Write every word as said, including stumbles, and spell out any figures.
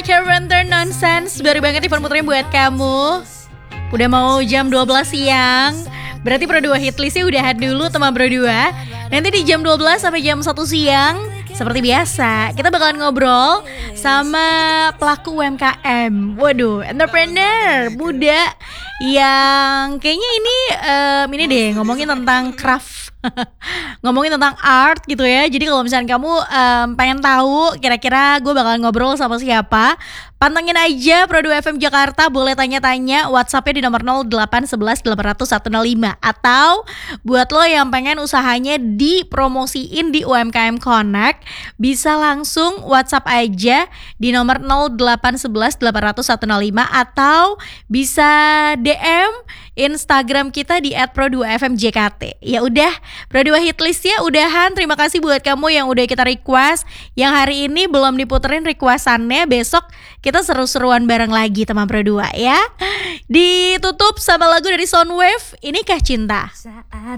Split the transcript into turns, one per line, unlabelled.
Carpenter Nonsense. Baru banget Ivan muterin buat kamu. Udah mau jam dua belas siang. Berarti Pro dua Hitlistnya udahan dulu teman Pro dua. Nanti di jam dua belas sampai jam satu siang, seperti biasa, kita bakalan ngobrol sama pelaku U M K M. Waduh, entrepreneur muda yang kayaknya ini um, ini deh ngomongin tentang craft. Ngomongin tentang art gitu ya. Jadi kalau misalnya kamu um, pengen tahu kira-kira gue bakal ngobrol sama siapa, pantengin aja Pro dua F M Jakarta. Boleh tanya-tanya, WhatsAppnya di nomor nol delapan satu satu delapan nol nol satu nol lima. Atau buat lo yang pengen usahanya dipromosiin di U M K M Connect, bisa langsung WhatsApp aja di nomor nol delapan satu satu delapan nol nol satu nol lima. Atau bisa D M Instagram kita di et pro dua f m j k t. Ya udah, Pro dua Hitlistnya udahan. Terima kasih buat kamu yang udah kita request. Yang hari ini belum diputerin requestannya, besok kita seru-seruan bareng lagi teman Pro dua ya. Ditutup sama lagu dari Soundwave, Inikah Cinta.
Saat